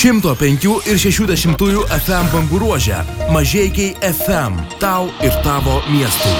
105,6 FM bangų ruože. Mažeikiai FM. Tau ir tavo miestui.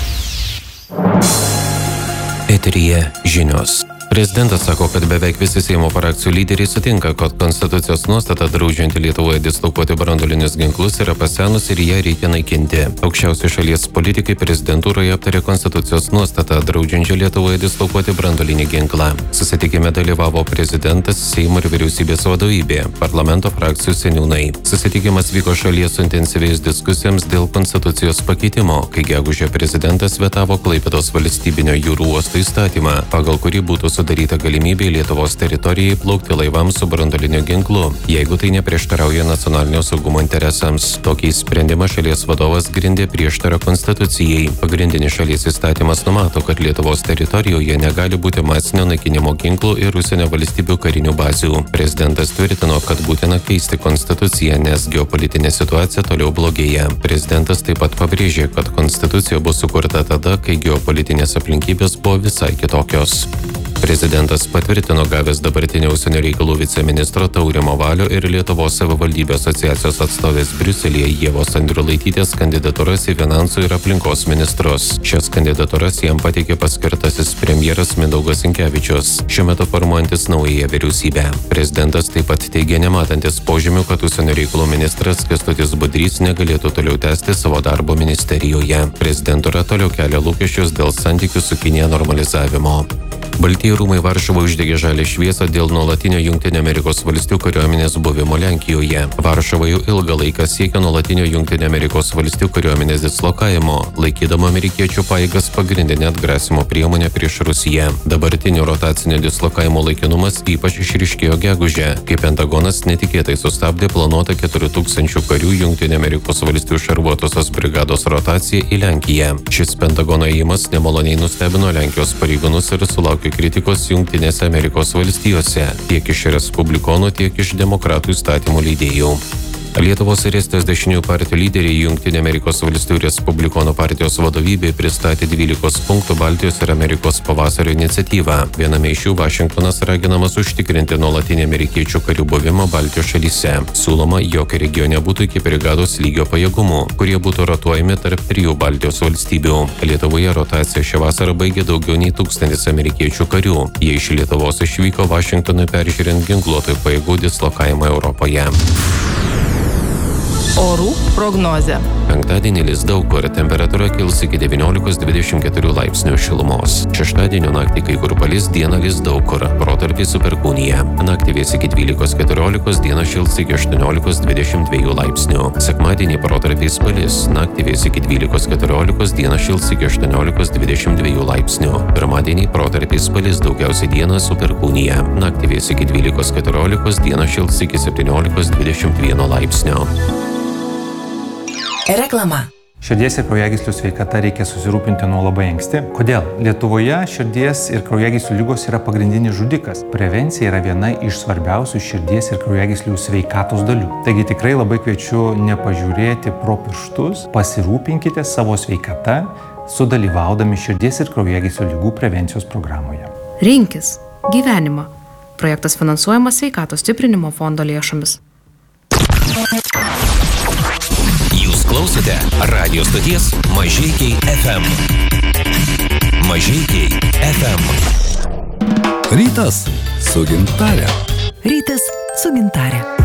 Eteryje žinios. Prezidentas sako, kad beveik visi Seimo frakcijų lyderiai sutinka, kad konstitucijos nuostata draudžianti Lietuvoje dislokuoti branduolinius ginklus yra pasenusi ir ją reikia naikinti. Aukščiausi šalies politikai prezidentūroje aptarė konstitucijos nuostatą draudžiančią Lietuvoje dislokuoti branduolinį ginklą. Susitikime dalyvavo prezidentas, Seimo ir vyriausybės vadovybė, parlamento frakcijų seniūnai. Susitikimas vyko šalyje suintensyvėjus diskusijoms dėl konstitucijos pakeitimo, kai gegužę prezidentas vetavo Klaipėdos valstybinio jūrų uosto įstatymą, pagal kurį būtų sudaryta galimybė Lietuvos teritorijai plaukti laivams su branduoliniu ginklu, jeigu tai neprieštarauja nacionalinio saugumo interesams. Tokį sprendimą šalies vadovas grindė prieštarą konstitucijai. Pagrindinis šalies įstatymas numato, kad Lietuvos teritorijoje negali būti masinio naikinimo ginklų ir užsienio valstybių karinių bazių. Prezidentas tvirtino, kad būtina keisti konstituciją, nes geopolitinė situacija toliau blogėja. Prezidentas taip pat pabrėžė, kad konstitucija bus sukurta tada, kai geopolitinės aplinkybės buvo visai kitokios. Prezidentas patvirtino gavęs dabartinio užsienio reikalų viceministro Taurimo Valio ir Lietuvos savivaldybių asociacijos atstovės Briuselyje Ievos Andriulaitytės kandidatūras į finansų ir aplinkos ministrus. Šias kandidatūras jam pateikė paskirtasis premjeras Mindaugas Sinkevičius, šiuo metu formuojantis naująją vyriausybę. Prezidentas taip pat teigė nematantis požymių, kad užsienio reikalų ministras Kęstutis Budrys negalėtų toliau tęsti savo darbo ministerijoje. Prezidentūra toliau kelia lūkesčius dėl santykių su Kinija normalizavimo. Baltieji rūmai Varšuvoje uždegė žalią šviesą dėl nuolatinio Jungtinių Amerikos valstijų kariuomenės buvimo Lenkijoje. Varšuva jau ilgą laiką siekia nuolatinio Jungtinių Amerikos valstijų kariuomenės dislokavimo, laikydama amerikiečių pajėgas pagrindinę atgrasimo priemonę prieš Rusiją. Dabartinio rotacinio dislokavimo laikinumas ypač išryškėjo gegužę, kai Pentagonas netikėtai sustabdė planuotą 4000 karių Jungtinių Amerikos valstijų šarvuotosios brigados rotaciją į Lenkiją. Šis Pentagono ėjimas nemaloniai nustebino Lenkijos pareigūnus ir sulaukė kritikos Jungtinėse Amerikos valstijose, tiek iš respublikonų, tiek iš demokratų įstatymų leidėjų. Lietuvos ir Estijos dešiniųjų partijų lyderiai Jungtinių Amerikos valstijų respublikonų partijos vadovybė pristatė 12 punktų Baltijos ir Amerikos pavasario iniciatyvą. Viename iš jų Vašingtonas raginamas užtikrinti nuolatinį amerikiečių karių buvimą Baltijos šalyse. Siūloma, jog regione būtų iki brigados lygio pajėgumų, kurie būtų rotuojami tarp 3 Baltijos valstybių. Lietuvoje rotaciją šią vasarą baigė daugiau nei 1000 amerikiečių karių. Jie iš Lietuvos išvyko Vašingtonui peržiūrint ginkluotojų pajėgų dislokavimą Europoje. Orų prognozė. Penktadienį lis daug kur, temperatūra kils iki 19-24 laipsnių šilumos. Šeštadienio naktį kai kur palis, dieną lis daug kur, protarpiais su perkūnija. Naktį vės iki 12-14, dieną šils iki 18-22 laipsnių. Sekmadienį protarpiais palis, naktį vės iki 12-14, dieną šils iki 18-22 laipsnių. Pirmadienį protarpiais palis, daugiausiai dieną su perkūnija. Naktį vės iki 12-14, dieną šils iki 17-21 laipsnių. Reklama. Širdies ir kraujagyslių sveikata reikia susirūpinti nuo labai anksti. Kodėl? Lietuvoje širdies ir kraujagyslių ligos yra pagrindinis žudikas. Prevencija yra viena iš svarbiausių širdies ir kraujagyslių sveikatos dalių. Taigi tikrai labai kviečiu nepažiūrėti pro pirštus, pasirūpinkite savo sveikata, sudalyvaudami širdies ir kraujagyslių ligų prevencijos programoje. Rinkis gyvenimą. Projektas finansuojamas Sveikatos stiprinimo fondo lėšomis. Jūs klausote radio stoties Mažeikiai FM. Mažeikiai FM. Rytas su gintare. Rytas su gintare.